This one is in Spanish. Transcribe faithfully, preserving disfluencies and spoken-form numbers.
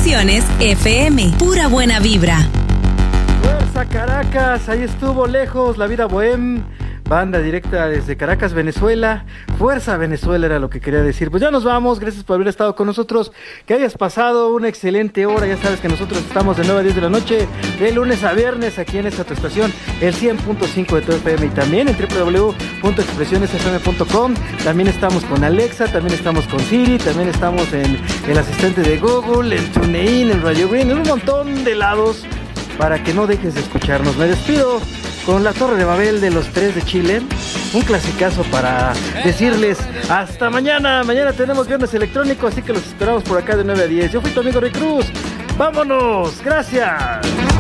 Expresiones F M. Pura buena vibra. Fuerza Caracas, ahí estuvo lejos, La Vida Bohem. Banda directa desde Caracas, Venezuela. Fuerza Venezuela era lo que quería decir. Pues ya nos vamos, gracias por haber estado con nosotros. Que hayas pasado una excelente hora. Ya sabes que nosotros estamos de nueve a diez de la noche, de lunes a viernes, aquí en esta tu estación, el cien punto cinco de tu F M. Y también en doble u doble u doble u punto expresiones f m punto com. También estamos con Alexa, también estamos con Siri, también estamos en el asistente de Google, en TuneIn, en Radio Green, en un montón de lados para que no dejes de escucharnos. Me despido con La Torre de Babel de Los Tres de Chile, un clasicazo para decirles hasta mañana. Mañana tenemos viernes electrónico, así que los esperamos por acá de nueve a diez. Yo fui tu amigo Rick Cruz. ¡Vámonos! ¡Gracias!